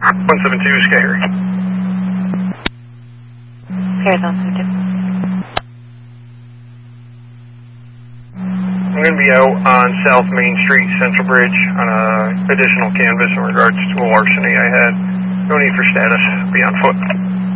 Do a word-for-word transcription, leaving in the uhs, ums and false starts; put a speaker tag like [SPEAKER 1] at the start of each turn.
[SPEAKER 1] one seven two, Sky Harry.
[SPEAKER 2] Here's one seven two.
[SPEAKER 1] I'm going to be out on South Main Street, Central Bridge, on a additional canvas in regards to a larceny I had. No need for status. Be on foot.